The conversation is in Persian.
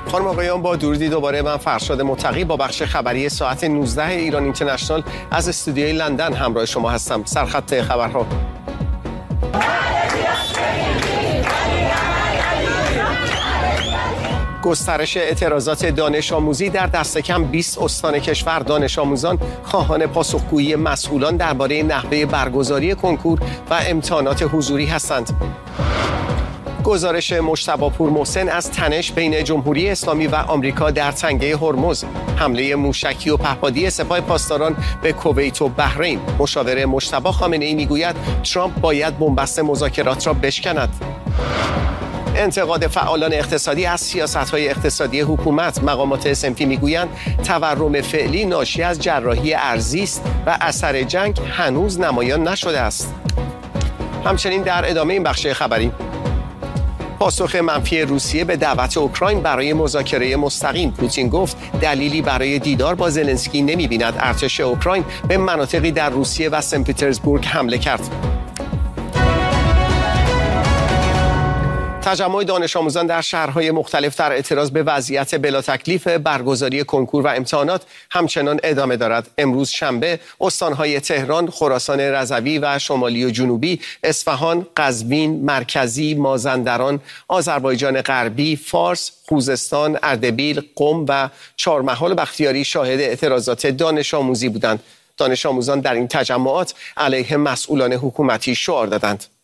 خانم آقایان، با درودی دوباره. من فرشاد متقی با بخش خبری ساعت 19 ایران اینترنشنال از استودیوی لندن همراه شما هستم. سرخط خبرها: گسترش اعتراضات دانش آموزی در دست کم 20 استان کشور. دانش آموزان خواهان پاسخگویی مسئولان درباره نحوه برگزاری کنکور و امتحانات حضوری هستند. گزارش مجتبی پورمحسن از تنش بین جمهوری اسلامی و آمریکا در تنگه هرمز. حمله موشکی و پهپادی سپاه پاسداران به کویت و بحرین. مشاور مجتبی خامنه‌ای میگوید ترامپ باید بنبست مذاکرات را بشکند. انتقاد فعالان اقتصادی از سیاست‌های اقتصادی حکومت. مقامات صنفی میگویند تورم فعلی ناشی از جراحی ارزی است و اثر جنگ هنوز نمایان نشده است. همچنین در ادامه این بخش خبری: پاسخ منفی روسیه به دعوت اوکراین برای مذاکره مستقیم. پوتین گفت دلیلی برای دیدار با زلنسکی نمی‌بیند. ارتش اوکراین به مناطقی در روسیه و سن پترزبورگ حمله کرد. تجمع دانش آموزان در شهرهای مختلف در اعتراض به وضعیت بلا تکلیف برگزاری کنکور و امتحانات همچنان ادامه دارد. امروز شنبه استانهای تهران، خراسان رضوی و شمالی و جنوبی، اصفهان، قزوین، مرکزی، مازندران، آذربایجان غربی، فارس، خوزستان، اردبیل، قم و چهارمحال بختیاری شاهد اعتراضات دانش آموزی بودند. دانش آموزان در این تجمعات علیه مسئولان حکومتی شعار دادند.